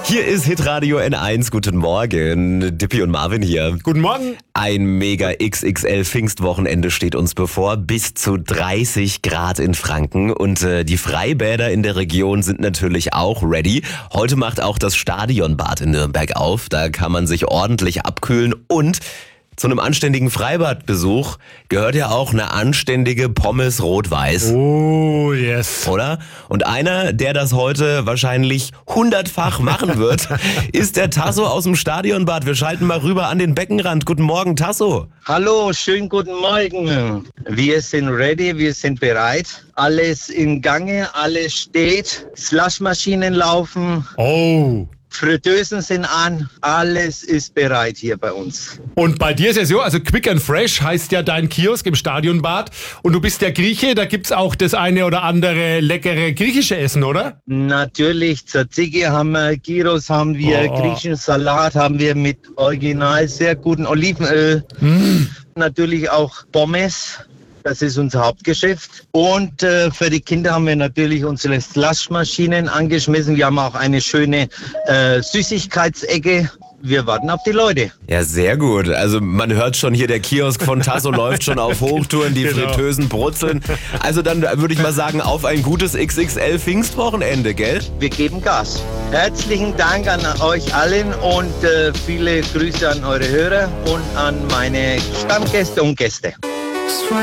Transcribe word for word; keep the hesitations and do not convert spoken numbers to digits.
Hier ist Hitradio N eins. Guten Morgen. Dippy und Marvin hier. Guten Morgen. Ein mega X X L Pfingstwochenende steht uns bevor. Bis zu dreißig Grad in Franken. Und äh, die Freibäder in der Region sind natürlich auch ready. Heute macht auch das Stadionbad in Nürnberg auf. Da kann man sich ordentlich abkühlen. Und zu einem anständigen Freibadbesuch gehört ja auch eine anständige Pommes rot-weiß. Oh, yes. Oder? Und einer, der das heute wahrscheinlich hundertfach machen wird, ist der Tasso aus dem Stadionbad. Wir schalten mal rüber an den Beckenrand. Guten Morgen, Tasso. Hallo, schönen guten Morgen. Wir sind ready, wir sind bereit. Alles in Gange, alles steht. Slushmaschinen laufen. Oh. Fritteusen sind an, alles ist bereit hier bei uns. Und bei dir ist ja so, also Quick and Fresh heißt ja dein Kiosk im Stadionbad. Und du bist der Grieche, da gibt's auch das eine oder andere leckere griechische Essen, oder? Natürlich, Tzatziki haben wir, Gyros haben wir, Oh. griechischen Salat haben wir mit original sehr gutem Olivenöl. Mm. Natürlich auch Pommes. Das ist unser Hauptgeschäft. Und äh, für die Kinder haben wir natürlich unsere Slushmaschinen angeschmissen. Wir haben auch eine schöne äh, Süßigkeitsecke. Wir warten auf die Leute. Ja, sehr gut. Also man hört schon hier, der Kiosk von Tasso läuft schon auf Hochtouren, die Genau. Fritteusen brutzeln. Also dann würde ich mal sagen, auf ein gutes X X L Pfingstwochenende, gell? Wir geben Gas. Herzlichen Dank an euch allen und äh, viele Grüße an eure Hörer und an meine Stammgäste und Gäste.